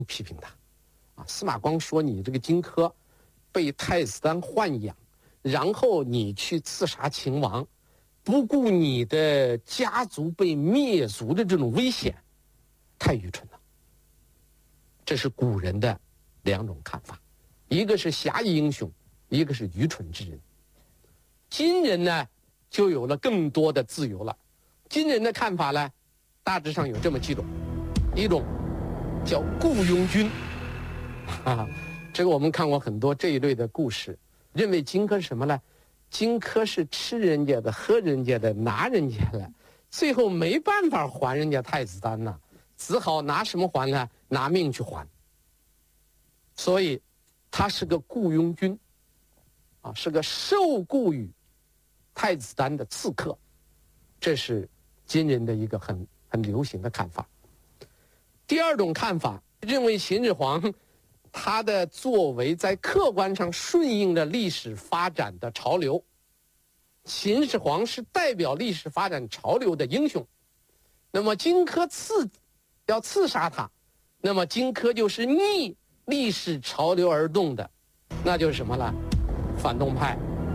批评他，司马光说你这个荆轲被太子丹豢养，然后你去刺杀秦王，不顾你的家族被灭族的这种危险，太愚蠢了。这是古人的两种看法，一个是侠义英雄，一个是愚蠢之人。今人呢，就有了更多的自由了。今人的看法呢，大致上有这么几种，一种叫雇佣军，这个我们看过很多这一类的故事，认为荆轲是什么呢？荆轲是吃人家的、喝人家的、拿人家的，最后没办法还人家太子丹呐，只好拿什么还呢？拿命去还。所以他是个雇佣军，是个受雇于太子丹的刺客，这是今人的一个很流行的看法。第二种看法认为秦始皇他的作为在客观上顺应着历史发展的潮流，秦始皇是代表历史发展潮流的英雄。那么荆轲要刺杀他，那么荆轲就是逆历史潮流而动的，那就是什么呢？反动派。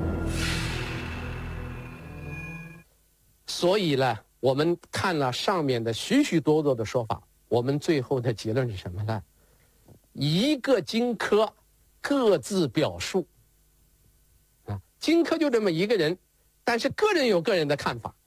所以呢，我们看了上面的许许多多的说法，我们最后的结论是什么呢？一个荆轲各自表述，荆轲就这么一个人，但是个人有个人的看法。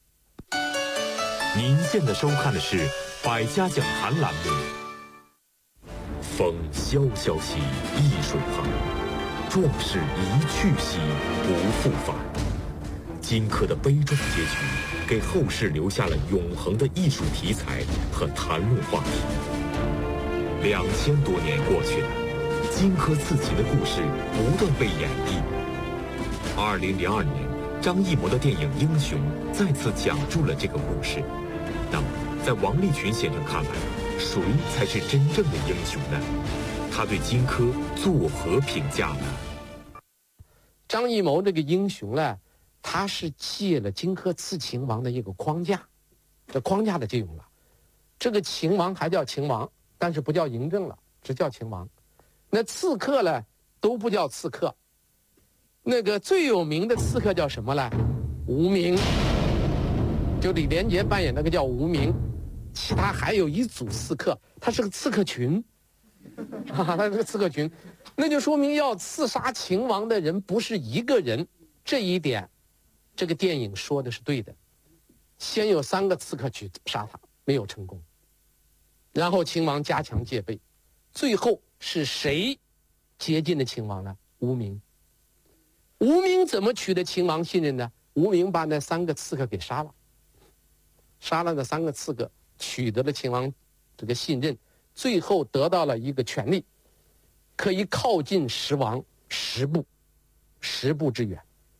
您现在收看的是《百家讲坛》栏目。风萧萧兮易水寒，壮士一去兮不复返。荆轲的悲壮结局，给后世留下了永恒的艺术题材和谈论话题。2000多年过去了，荆轲刺秦的故事不断被演绎。2002年，张艺谋的电影《英雄》再次讲述了这个故事。那么，在王立群先生看来，谁才是真正的英雄呢？他对荆轲作何评价呢？ 张艺谋这个英雄呢，他是借了荆轲刺秦王的一个框架，这框架的借用了。这个秦王还叫秦王，但是不叫嬴政了，只叫秦王。那刺客呢，都不叫刺客。那个最有名的刺客叫什么呢？无名，就李连杰扮演那个叫无名。其他还有一组刺客，他是个刺客群，他是个刺客群，那就说明要刺杀秦王的人不是一个人，这一点，这个电影说的是对的。先有3个刺客去杀他，没有成功，然后秦王加强戒备，最后是谁接近了秦王呢？无名。无名怎么取得秦王信任呢？无名把那3个刺客给杀了，杀了那3个刺客，取得了秦王这个信任，最后得到了一个权利，可以靠近十王10步之远。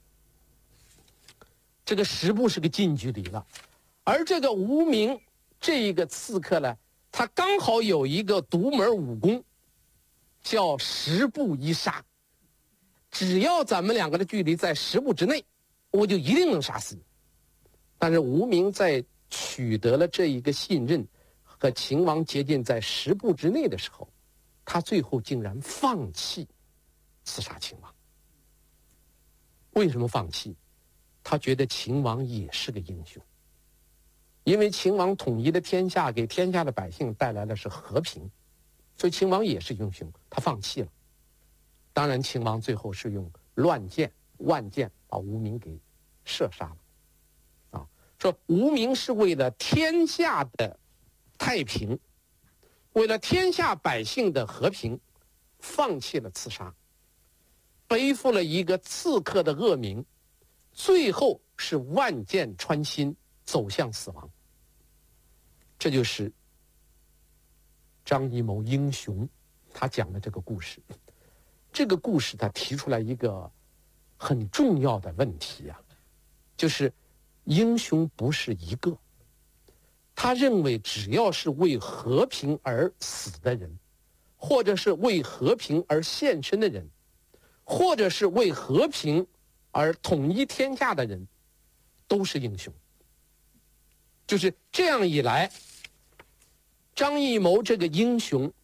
这个10步是个近距离了，而这个无名这一个刺客呢，他刚好有一个独门武功，叫10步一杀。只要咱们2个的距离在10步之内，我就一定能杀死你。但是无名在取得了这一个信任，和秦王接近在10步之内的时候，他最后竟然放弃刺杀秦王。为什么放弃？他觉得秦王也是个英雄，因为秦王统一了天下，给天下的百姓带来的是和平，所以秦王也是英雄，他放弃了。当然秦王最后是用乱箭万箭把无名给射杀了。说无名是为了天下的太平，为了天下百姓的和平，放弃了刺杀，背负了一个刺客的恶名，最后是万箭穿心，走向死亡。这就是张艺谋英雄他讲的这个故事。这个故事他提出来一个很重要的问题啊，就是英雄不是一个。他认为只要是为和平而死的人，或者是为和平而献身的人，或者是为和平而统一天下的人，都是英雄。就是这样一来，张艺谋这个英雄